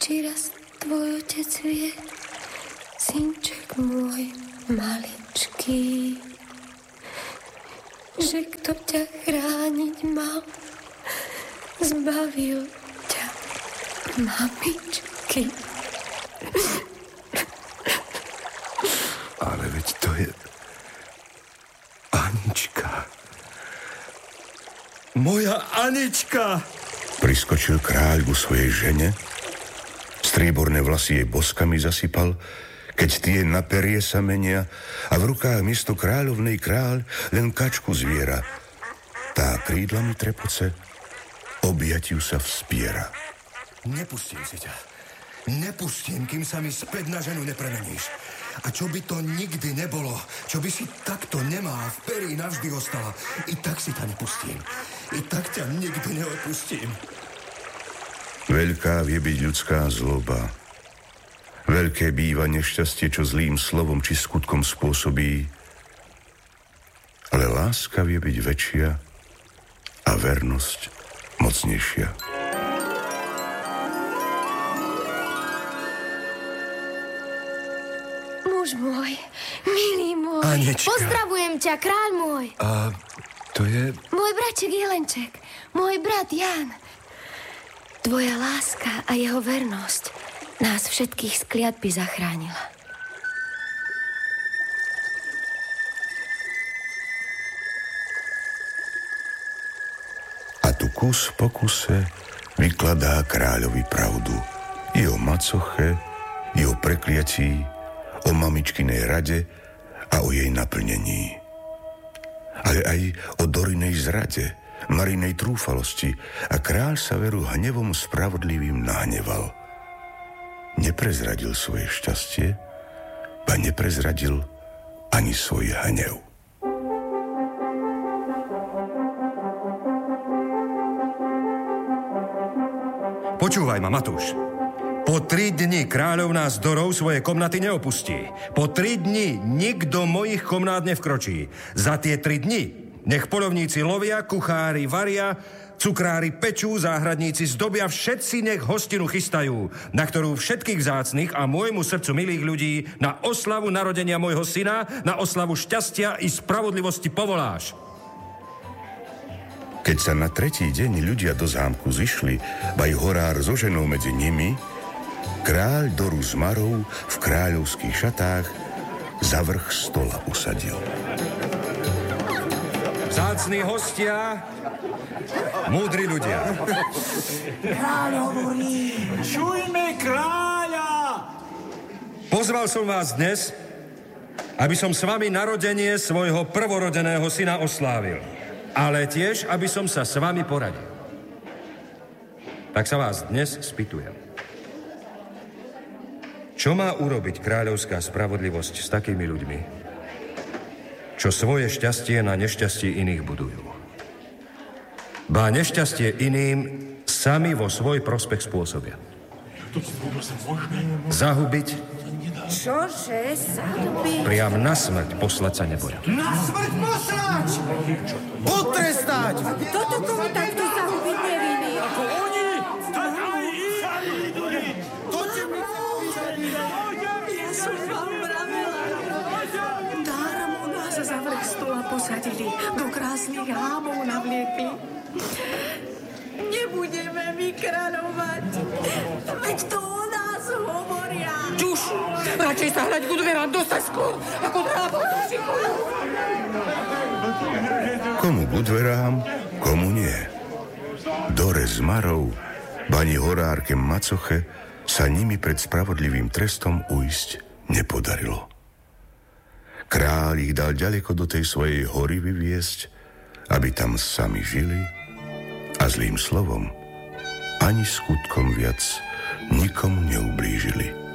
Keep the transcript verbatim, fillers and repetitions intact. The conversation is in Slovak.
či raz tvoj otec vie, synček môj maličký, že kto ťa chrániť mal, zbavil ťa mamičky. Ale veď to je Anička. Moja Anička! Priskočil kráľ ku svojej žene, strieborné vlasy jej boskami zasypal, keď tie na perie sa menia a v rukách miesto kráľovnej kráľ len kačku zviera. Tá krídlami trepoce, objatiu sa vspiera. Nepustím si ťa. Nepustím, kým sa mi späť na ženu nepremeníš. A čo by to nikdy nebolo, čo by si takto nemá v perí navždy ostala, i tak si ťa nepustím. I tak ťa nikdy neopustím. Veľká vie byť ľudská zloba. Veľké býva nešťastie, čo zlým slovom či skutkom spôsobí. Ale láska vie byť väčšia a vernosť mocnejšia. Muž môj, milý môj, Anička. Pozdravujem ťa, kráľ môj. A to je... Môj braček Jelenček, môj brat Ján. Tvoja láska a jeho vernosť nás všetkých z kliatby zachránila. A tu kus po kuse vykladá kráľovi pravdu. I o macoche, i o prekliatí, o mamičkinej rade a o jej naplnení. Ale aj o Dorinej zrade, Marinej trúfalosti a kráľ sa veru hnevom spravodlivým nahneval. Neprezradil svoje šťastie, ba neprezradil ani svoj hnev. Počúvaj ma, Matúš. Po tri dni kráľovná z Dorov svoje komnaty neopustí. Po tri dni nikto mojich komnát nevkročí. Za tie tri dni nech poľovníci lovia, kuchári varia, cukrári pečú, záhradníci zdobia, všetci nech hostinu chystajú, na ktorú všetkých vzácnych a môjmu srdcu milých ľudí na oslavu narodenia môjho syna, na oslavu šťastia i spravodlivosti povoláš. Keď sa na tretí deň ľudia do zámku zišli, baj horár so ženou medzi nimi, kráľ Doru z Marov v kráľovských šatách za vrch stola usadil. Vzácni hostia, múdri ľudia. Kráľ hovorí, čujme kráľa! Pozval som vás dnes, aby som s vami narodenie svojho prvorodeného syna oslávil. Ale tiež, aby som sa s vami poradil. Tak sa vás dnes spýtujem. Čo má urobiť kráľovská spravodlivosť s takými ľuďmi, čo svoje šťastie na nešťastie iných budujú? Ba nešťastie iným sami vo svoj prospech spôsobia. Zahubiť, Čože, zahubiť? priam na smrť poslať sa neboja. Na smrť poslať! Potrestať! Toto komu takto zahubiť nevinný? Ako oni, tak aj i! To ti mi... Ja som vám vravela. Darmo nás za vrch stola posadili, do krásnych hámov navliekli. Nebudeme my kráľovať, veď to o nás hovoria. Čuš! Radšej sa hrať budeme vám dostať skôr, ako drábo zašikujú. Komu k dverám, komu nie. Dore z Marov, bani horárke Macoche sa nimi pred spravodlivým trestom ujsť nepodarilo. Kráľ ich dal ďaleko do tej svojej hory vyviesť, aby tam sami žili a zlým slovom ani skutkom viac nikomu neublížili.